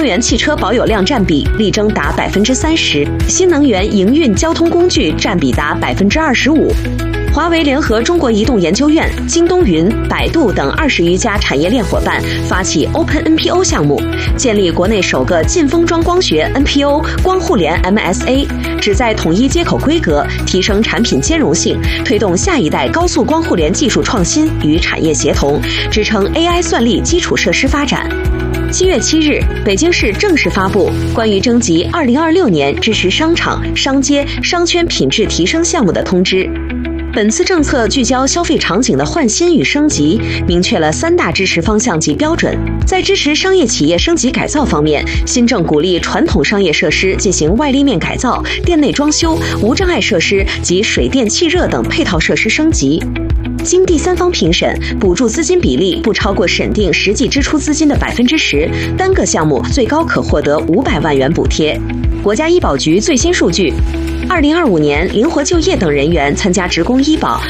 源汽车保有量占比力争达30%，新能源营运交通工具占比达25%。华为联合中国移动研究院、京东云、百度等20余家产业链伙伴发起 Open NPO 项目，建立国内首个近封装光学 NPO 光互联 MSA， 旨在统一接口规格，提升产品兼容性，推动下一代高速光互联技术创新与产业协同，支撑 AI 算力基础设施发展。7月7日，北京市正式发布关于征集2026年支持商场、商街、商圈品质提升项目的通知。本次政策聚焦消费场景的换新与升级，明确了3大支持方向及标准。在支持商业企业升级改造方面，新政鼓励传统商业设施进行外立面改造、店内装修、无障碍设施及水电气热等配套设施升级。经第三方评审，补助资金比例不超过审定实际支出资金的10%，单个项目最高可获得500万元补贴。国家医保局最新数据，2025年灵活就业等人员参加职工医保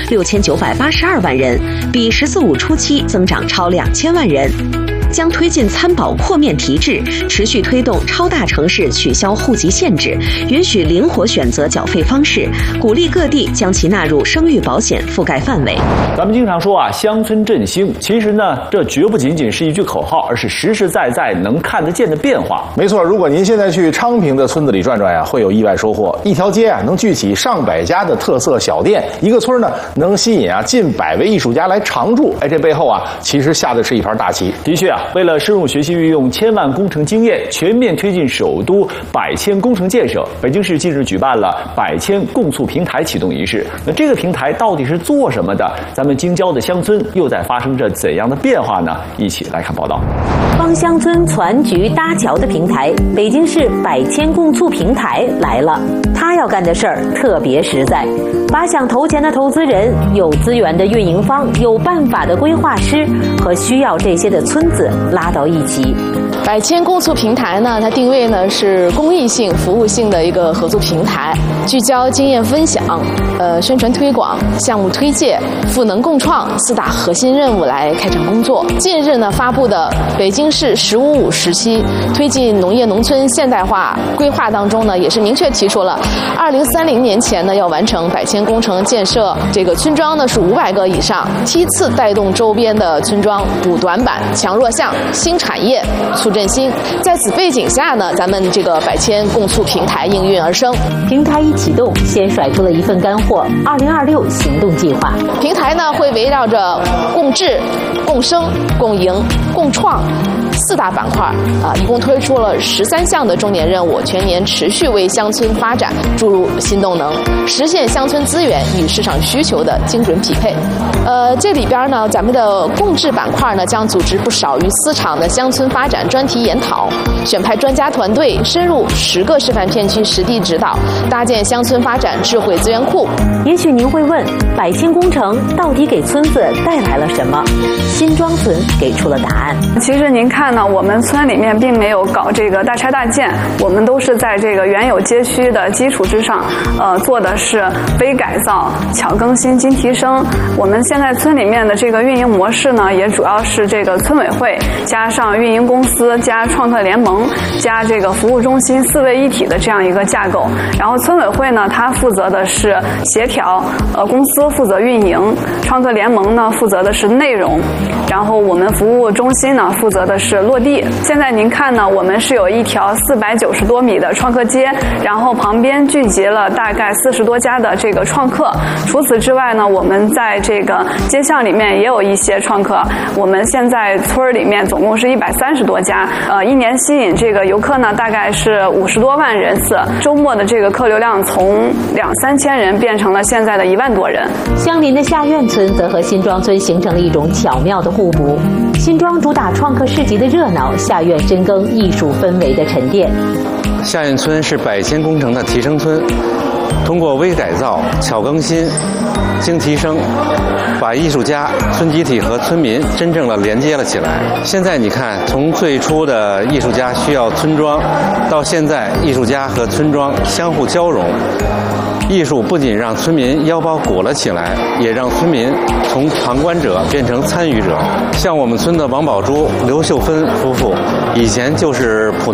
6982万人，比“十四五”初期增长超2000万人。将推进参保扩面提质，持续推动超大城市取消户籍限制，允许灵活选择缴费方式，鼓励各地将其纳入生育保险覆盖范围。 咱们经常说乡村振兴，其实呢，这绝不仅仅是一句口号，而是实实在在能看得见的变化。 没错，如果您现在去昌平的村子里转转会有意外收获。一条街能聚起上百家的特色小店，一个村呢能吸引近100位艺术家来常住。这背后其实下的是一盘大棋。 的确为了深入学习运用千万工程经验，全面推进首都百千工程建设，北京市近日举办了百千共促平台启动仪式。那这个平台到底是做什么的？咱们京郊的乡村又在发生着怎样的变化呢？一起来看报道。 帮乡村攒局搭桥的平台，北京市百千共促平台来了。他要干的事儿特别实在，把想投钱的投资人、有资源的运营方、有办法的规划师和需要这些的村子拉到一起。 百千共促平台呢，它定位呢是公益性、服务性的一个合作平台，聚焦经验分享、宣传推广、项目推介、赋能共创4大核心任务来开展工作。近日呢发布的北京市“15+5”时期推进农业农村现代化规划当中呢，也是明确提出了2030年前呢要完成百千工程建设，这个村庄呢是500个以上，梯次带动周边的村庄补短板、强弱项、新产业、促振兴。在此背景下呢，咱们这个百千共促平台应运而生。 平台一启动，先甩出了一份干货：2026行动计划。 平台呢会围绕着共治、共生、共赢、共创4大板块一共推出了13项的重点任务，全年持续为乡村发展注入新动能，实现乡村资源与市场需求的精准匹配。这里边呢，咱们的共治板块呢将组织不少于4场的乡村发展专题研讨，选派专家团队深入10个示范片区实地指导，搭建乡村发展智慧资源库。 也许您会问，百千工程到底给村子带来了什么？新庄村给出了答案。 其实您看呢，我们村里面并没有搞这个大拆大建，我们都是在这个原有街区的基础之上，做的是微改造、巧更新、精提升。我们现在村里面的这个运营模式呢，也主要是这个村委会加上运营公司加创客联盟加这个服务中心4位一体的这样一个架构。然后村委会呢，它负责的是协调，公司负责运营，创客联盟呢负责的是内容，然后我们服务中心呢负责的是落地。现在您看呢，我们是有一条490多米的创客街，然后旁边聚集了大概40多家的这个创客。除此之外呢，我们在这个街巷里面也有一些创客。我们现在村里面总共是130多家，一年吸引这个游客呢大概是50多万人次。周末的这个客流量从2-3千人变成了现在的1万多人。 相邻的下院村则和新庄村形成了一种巧妙的互补。新庄主打创客市集的热闹，下院深耕艺术氛围的沉淀。 下院村是百千工程的提升村，通过微改造、巧更新、精提升，把艺术家、村集体和村民真正的连接了起来。现在你看，从最初的艺术家需要村庄，到现在艺术家和村庄相互交融。艺术不仅让村民腰包鼓了起来，也让村民从旁观者变成参与者。像我们村的王宝珠、刘秀芬夫妇，以前就是普通